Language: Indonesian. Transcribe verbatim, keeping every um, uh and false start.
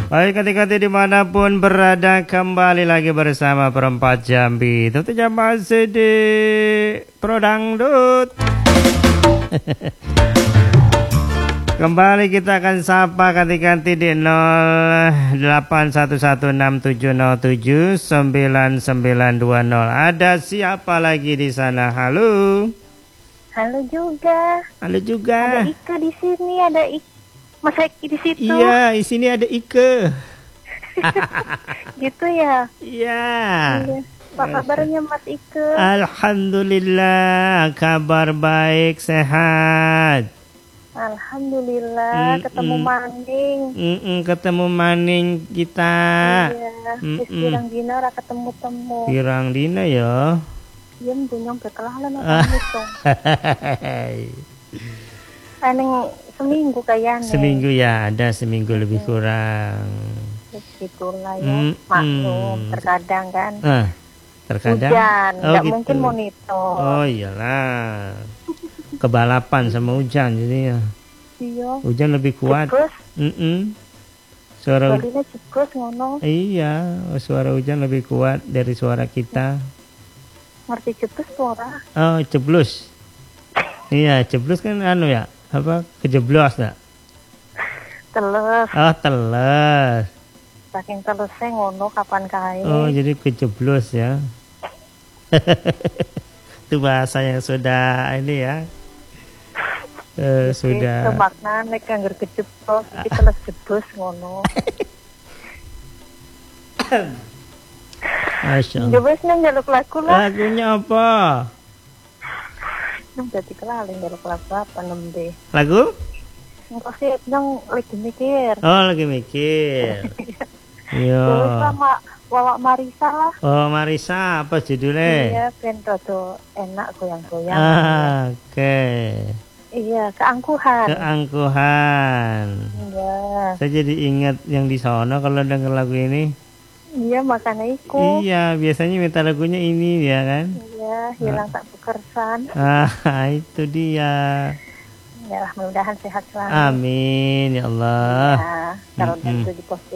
Baik, ketika dimanapun berada, kembali lagi bersama Perempat Jambi. Tentunya masih di Prodangdut. Kembali kita akan sapa ganti-ganti di nol delapan satu satu enam tujuh nol tujuh sembilan sembilan dua nol. Ada siapa lagi di sana? Halo. Halo juga. Halo juga. Ada Ika di sini, ada Ik Mas Eki di situ. Iya, di sini ada Ike. Gitu ya. Iya. Iya. Apa kabarnya Mas Ike? Alhamdulillah, kabar baik, sehat. Alhamdulillah, Mm-mm. ketemu Maning. Mm-mm, ketemu maning kita. Iya, Mm-mm. wis pirang dina ora ketemu-temu. Pirang dina ya. Iya, bunyong bekelahan apa itu. Aneng seminggu kayaknya. Seminggu ya, ada seminggu lebih kurang. Begitulah ya, Mm-mm. maklum terkadang kan. Ah, terkadang. Hujan, Oh, nggak gitu. mungkin monitor. Oh iyalah. Kebalapan sama hujan jadi ya. Iya. Hujan lebih kuat. Jebus, Mm-mm. Suara hujan. balinya jebus ngono. Iya, suara hujan lebih kuat dari suara kita. Ngerti jebus tuh ora? Oh, ceblus. Iya, ceblus kan anu ya, apa kejeblos ya? Teles, Oh, teles. saking telesnya ngono kapan kae. Oh, jadi kejeblos ya. Itu bahasa yang sudah ini ya. Eh, sudah. Semakna nek anggar kejeblos, iki teles jebus ngono. Masya Allah. Ya wis nang njaluk lagu lah. Lagunya apa? Nang dadi kelali njaluk lagu apa nembe. Lagu? Engko sih nang lagi mikir. Oh, lagi mikir. Iya. Terus sama Wawa Marisa lah. Oh, Marisa, apa judulnya? Iya, ben rada enak goyang-goyang. Ah, oke. Iya, keangkuhan. Keangkuhan. Iya. Saya jadi ingat yang di sana kalau denger lagu ini. Iya, makanya iku. Iya, biasanya minta lagunya ini ya kan? Iya, hilang tak bekersan. Ah, itu dia. Ya, mudah-mudahan sehat selalu. Amin ya Allah. Ya, kalau Mm-mm. itu di posting.